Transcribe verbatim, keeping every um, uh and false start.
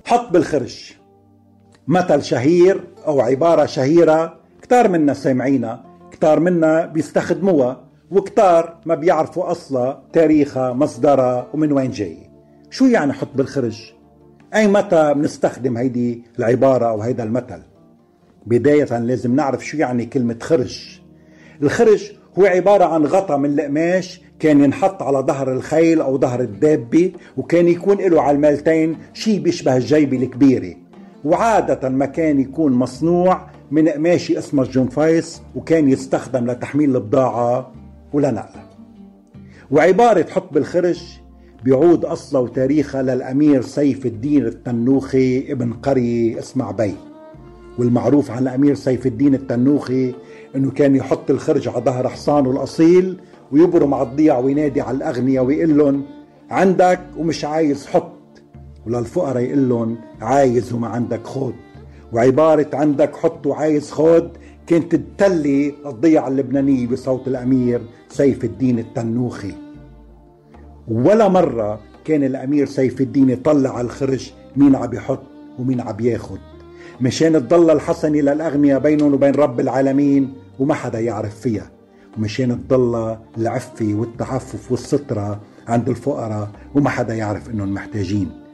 حط بالخرج مثل شهير أو عبارة شهيرة كتار منا سامعينا، كتار منا بيستخدموها، وكتار ما بيعرفوا أصلا تاريخها مصدرها ومن وين جاي. شو يعني حط بالخرج؟ أي متى بنستخدم هيدي العبارة أو هيدا المثل؟ بداية لازم نعرف شو يعني كلمة خرج. الخرج هو عبارة عن غطا من القماش كان ينحط على ظهر الخيل أو ظهر الدابة، وكان يكون له على المالتين شي بيشبه الجيبة الكبيرة، وعادة ما كان يكون مصنوع من قماشي اسمه الجنفايس، وكان يستخدم لتحميل البضاعة ولنقلها. وعبارة حط بالخرج بيعود أصله وتاريخها للأمير سيف الدين التنوخي ابن قرية اسمع بي. والمعروف عن الأمير سيف الدين التنوخي أنه كان يحط الخرج على ظهر حصانه الأصيل ويبرم على الضيع وينادي على الأغنياء ويقول لهم عندك ومش عايز حط، وللفقراء يقول لهم عايز وما عندك خود. وعبارة عندك حط وعايز خود كانت تتلي الضيعة اللبنانية بصوت الأمير سيف الدين التنوخي. ولا مرة كان الأمير سيف الدين يطلع على الخرج مين عم يحط ومين عم ياخد، مشان تضل الحسنة للأغنياء بينهم وبين رب العالمين وما حدا يعرف فيها، ومشان تضل العفة والتعفف والسترة عند الفقراء وما حدا يعرف إنهم محتاجين.